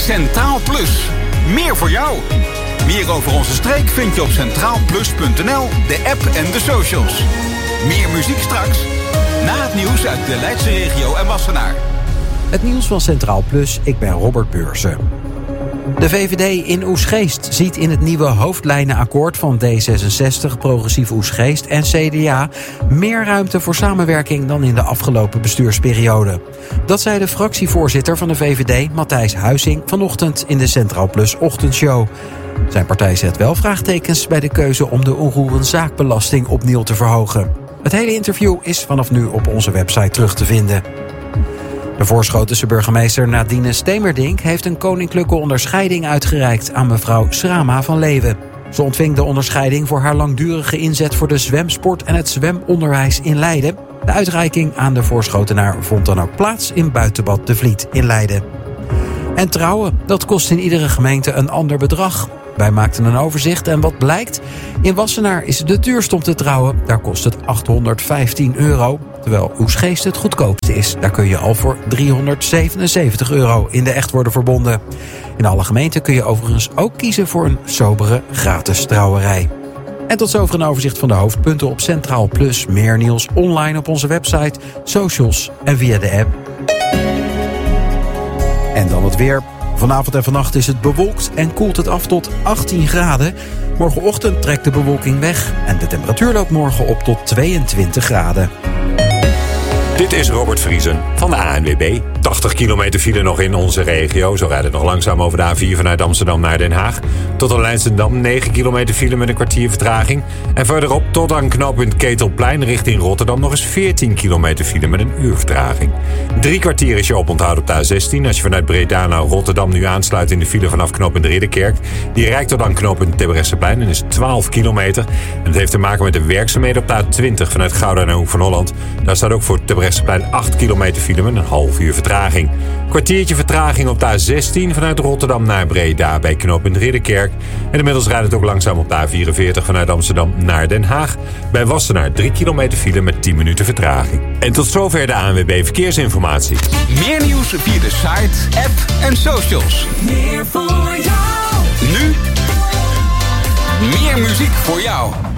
Centraal Plus. Meer voor jou. Meer over onze streek vind je op centraalplus.nl, de app en de socials. Meer muziek straks. Na het nieuws uit de Leidse regio en Wassenaar. Het nieuws van Centraal Plus, ik ben Robert Beursen. De VVD in Oegstgeest ziet in het nieuwe hoofdlijnenakkoord van D66, Progressief Oegstgeest en CDA meer ruimte voor samenwerking dan in de afgelopen bestuursperiode. Dat zei de fractievoorzitter van de VVD, Matthijs Huizing, vanochtend in de Centraal Plus ochtendshow. Zijn partij zet wel vraagtekens bij de keuze om de onroerenzaakbelasting opnieuw te verhogen. Het hele interview is vanaf nu op onze website terug te vinden. De Voorschotense burgemeester Nadine Stemerdink heeft een koninklijke onderscheiding uitgereikt aan mevrouw Srama van Leeuwen. Ze ontving de onderscheiding voor haar langdurige inzet voor de zwemsport en het zwemonderwijs in Leiden. De uitreiking aan de Voorschotenaar vond dan ook plaats in Buitenbad de Vliet in Leiden. En trouwen, dat kost in iedere gemeente een ander bedrag. Wij maakten een overzicht en wat blijkt? In Wassenaar is het de duurste om te trouwen. Daar kost het €815. Terwijl Oegstgeest het goedkoopste is. Daar kun je al voor €377 in de echt worden verbonden. In alle gemeenten kun je overigens ook kiezen voor een sobere gratis trouwerij. En tot zover een overzicht van de hoofdpunten op Centraal Plus. Meer nieuws online op onze website, socials en via de app. En dan het weer. Vanavond en vannacht is het bewolkt en koelt het af tot 18 graden. Morgenochtend trekt de bewolking weg en de temperatuur loopt morgen op tot 22 graden. Dit is Robert Vriesen van de ANWB. 80 kilometer file nog in onze regio. Zo rijdt het nog langzaam over de A4 vanuit Amsterdam naar Den Haag. Tot aan Leidschendam 9 kilometer file met een kwartier vertraging. En verderop tot aan knooppunt Ketelplein richting Rotterdam nog eens 14 kilometer file met een uur vertraging. 3 kwartier is je oponthoud op de A16. Als je vanuit Breda naar Rotterdam nu aansluit in de file vanaf knooppunt Ridderkerk. Die rijdt tot aan knooppunt Terbrechtseplein en is 12 kilometer. En dat heeft te maken met de werkzaamheden op de A20 vanuit Gouda naar Hoek van Holland. Daar staat ook voor Terbrechtseplein 8 kilometer file met een half uur vertraging. Kwartiertje vertraging op de A16 vanuit Rotterdam naar Breda bij knooppunt Ridderkerk. En inmiddels rijdt het ook langzaam op de A44 vanuit Amsterdam naar Den Haag. Bij Wassenaar 3 kilometer file met 10 minuten vertraging. En tot zover de ANWB Verkeersinformatie. Meer nieuws via de site, app en socials. Meer voor jou. Nu meer muziek voor jou.